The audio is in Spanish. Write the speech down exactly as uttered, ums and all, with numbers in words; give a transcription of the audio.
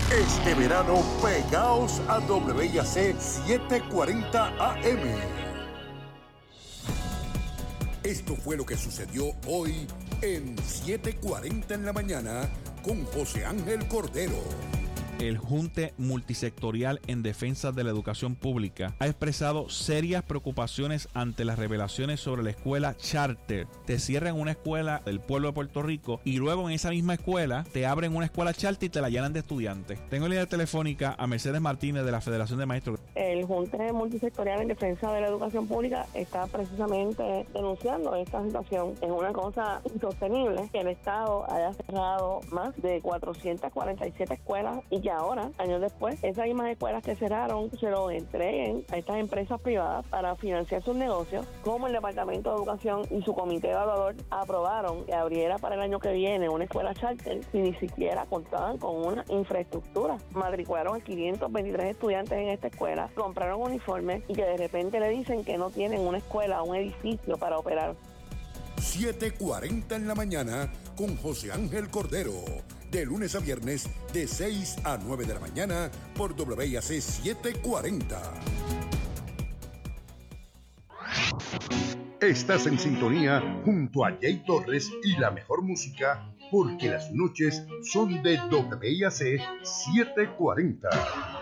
Este verano, pegaos a W I A C setecientos cuarenta A M. Esto fue lo que sucedió hoy en setecientos cuarenta en la mañana con José Ángel Cordero. El Junte Multisectorial en Defensa de la Educación Pública ha expresado serias preocupaciones ante las revelaciones sobre la escuela charter. Te cierran una escuela del pueblo de Puerto Rico y luego en esa misma escuela te abren una escuela charter y te la llenan de estudiantes. Tengo en línea telefónica a Mercedes Martínez de la Federación de Maestros. El Junte Multisectorial en Defensa de la Educación Pública está precisamente denunciando esta situación. Es una cosa insostenible que el Estado haya cerrado más de cuatrocientas cuarenta y siete escuelas y que ahora, años después, esas mismas escuelas que cerraron se lo entreguen a estas empresas privadas para financiar sus negocios, como el Departamento de Educación y su comité evaluador aprobaron que abriera para el año que viene una escuela charter si ni siquiera contaban con una infraestructura. Matricularon a quinientos veintitrés estudiantes en esta escuela, compraron uniformes y que de repente le dicen que no tienen una escuela, un edificio para operar. setecientos cuarenta en la mañana con José Ángel Cordero. De lunes a viernes, de seis a nueve de la mañana, por W I A C setecientos cuarenta. Estás en sintonía junto a Jay Torres y la mejor música, porque las noches son de W I A C setecientos cuarenta.